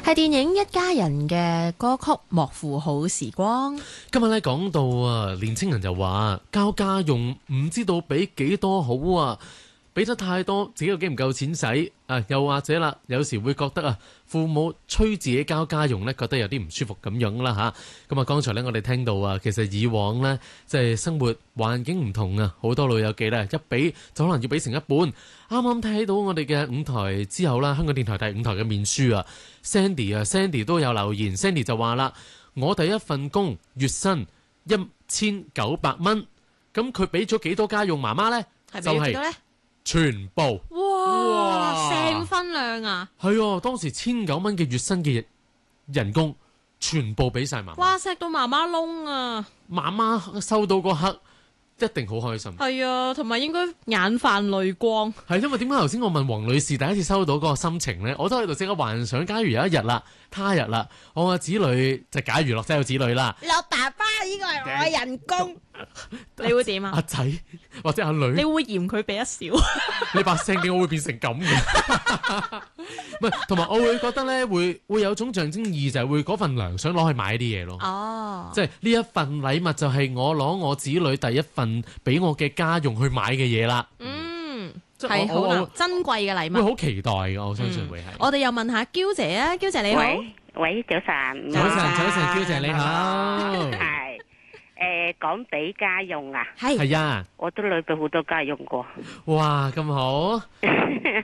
係電影《一家人》嘅歌曲《莫負好時光》。 今日咧講到啊，年青人就話交家用唔知道俾幾多好啊，俾得太多自己又驚唔夠錢使啊，又或者啦，有時會覺得啊，父母催自己交家用呢，覺得有啲唔舒服咁樣啦吓。咁啊，剛才呢，我哋聽到啊，其實以往呢，即係生活環境唔同啊，好多老友記呢，一俾就可能要俾成一半。啱啱睇到我哋嘅5台之後啦，香港電台第5台嘅面書啊，Sandy 都有留言，Sandy 就話啦，我第一份工月薪1900蚊，咁佢俾咗幾多家用媽媽呢？ 係俾幾多呢？ 全部。 哇！成分量啊！ 係啊，當時1900蚊嘅月薪嘅人工，全部俾晒媽媽。 哇！錫到媽媽窿啊！ 媽媽收到嗰刻一定好開心。 係啊，同埋應該眼泛淚光。 係因為點解頭先我問黃女士第一次收到嗰個心情呢？我都喺度即刻幻想，假如有一日啦，他日啦，我個子女就假如落真有子女啦， 有爸爸，呢個係我嘅人工。你會點啊？ 阿仔或者阿女， 你會嫌佢俾得少？ 你把聲點解會變成咁嘅？唔係，同埋我會覺得咧，會有種象徵意義，就係會嗰份糧想攞去買啲嘢咯。 哦， 即係呢一份禮物就係我攞我子女第一份俾我嘅家用去買嘅嘢啦。 嗯， 即係好我珍貴嘅禮物。 會好期待嘅，我相信會係。 我哋又問下嬌姐啊，嬌姐你好。 喂，早晨。 早晨，嬌姐你好。 係講俾家用啊。 係係啊。 我都女俾好多家用過。 哇，咁好。